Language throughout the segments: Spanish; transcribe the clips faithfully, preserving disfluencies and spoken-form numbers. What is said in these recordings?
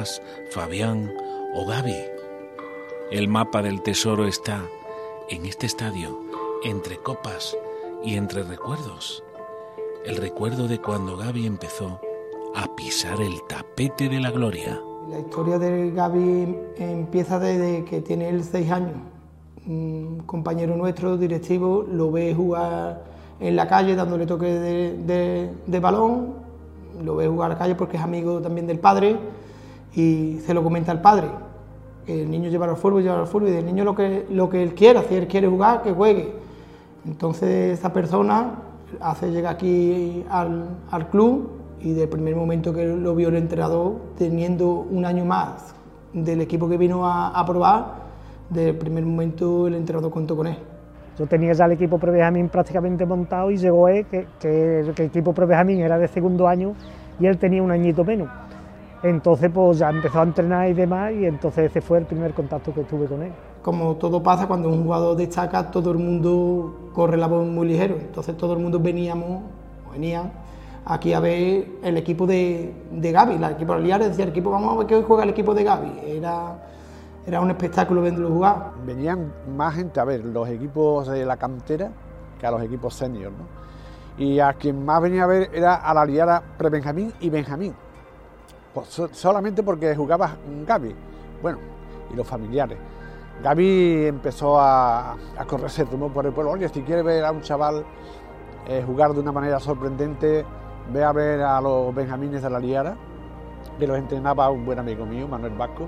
Tomás, Fabián o Gaby. El mapa del tesoro está en este estadio, entre copas y entre recuerdos. El recuerdo de cuando Gaby empezó a pisar el tapete de la gloria. La historia de Gaby empieza desde que tiene él seis años. Un compañero nuestro, directivo, lo ve jugar en la calle dándole toque de, de, de balón, lo ve jugar a la calle porque es amigo también del padre y se lo comenta al padre. El niño lleva al fútbol, lleva al fútbol y el niño lo que, lo que él quiera, si él quiere jugar, que juegue. Entonces esa persona hace llegar aquí al, al club y del primer momento que lo vio el entrenador, teniendo un año más del equipo que vino a, a probar, del primer momento el entrenador contó con él. Yo tenía ya el equipo pre-Benjamín prácticamente montado y llegó él, que, que el equipo pre-Benjamín era de segundo año y él tenía un añito menos. Entonces pues ya empezó a entrenar y demás y entonces ese fue el primer contacto que tuve con él. Como todo pasa, cuando un jugador destaca, todo el mundo corre la voz muy ligero. Entonces todo el mundo veníamos, venían aquí a ver el equipo de, de Gaby, el equipo de Liares, decía el equipo, vamos a ver que hoy juega el equipo de Gaby. Era, era un espectáculo verlo jugar. Venían más gente a ver los equipos de la cantera que a los equipos senior, ¿no? Y a quien más venía a ver era a la Liara pre-Benjamín y Benjamín, pues so, solamente porque jugaba Gaby, bueno, y los familiares. Gaby empezó a, a correrse rumbo por el pueblo. Oye, si quiere ver a un chaval eh, jugar de una manera sorprendente, ve a ver a los benjamines de la Liara, que los entrenaba un buen amigo mío, Manuel Vasco.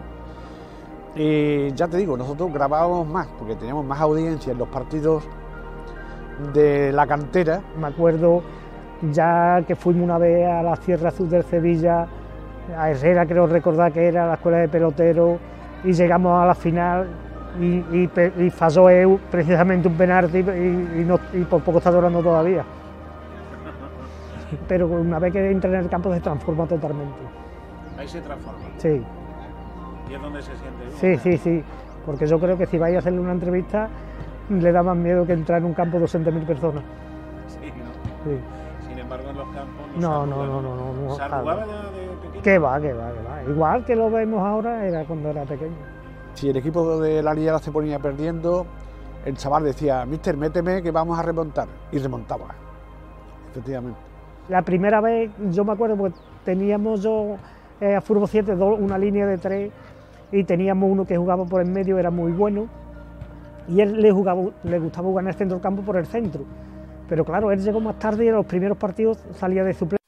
Y ya te digo, nosotros grabábamos más, porque teníamos más audiencia en los partidos de la cantera. Me acuerdo ya que fuimos una vez a la Sierra Azul del Sevilla, a Herrera, creo recordar que era, la escuela de pelotero, y llegamos a la final y, y, y falló Eu precisamente un penalti y, y, no, y por poco está llorando todavía. Pero una vez que entra en el campo se transforma totalmente. Ahí se transforma. Sí. ¿Y es donde se siente? Sí, sí, sí, porque yo creo que si vais a hacerle una entrevista le da más miedo que entrar en un campo de doscientas mil personas. Sí, ¿no? Sí. Sin embargo, en los campos no, no, no, no, no, no. ¿Se arrugaba de, de pequeño? Que va, que va, que va. Igual que lo vemos ahora era cuando era pequeño. Si el equipo de la Liara se ponía perdiendo, el chaval decía, mister, méteme que vamos a remontar. Y remontaba, efectivamente. La primera vez, yo me acuerdo, porque teníamos yo eh, a Fútbol siete una línea de tres y teníamos uno que jugaba por el medio, era muy bueno, y él le, jugaba, le gustaba jugar en el centro del campo por el centro. Pero claro, él llegó más tarde y en los primeros partidos salía de suplente.